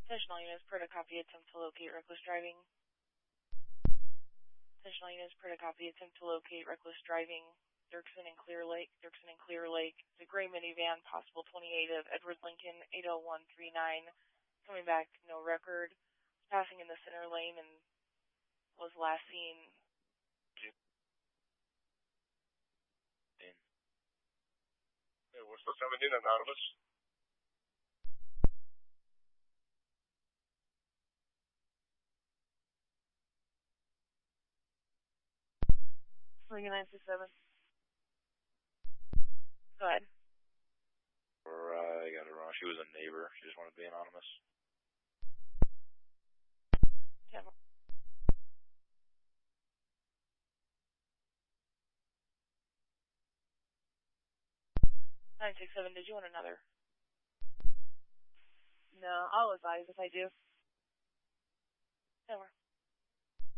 Additional units per to copy attempt to locate reckless driving. Additional units per to copy attempt to locate reckless driving. Dirksen and Clear Lake. The gray minivan, possible 28 of Edward Lincoln, 80139. Coming back, no record. Passing in the center lane and was last seen. Yeah, what's the 17 anonymous? Lincoln 967. Go ahead. I got it wrong. She was a neighbor. She just wanted to be anonymous. Yeah. 967, did you want another? No, I'll advise if I do.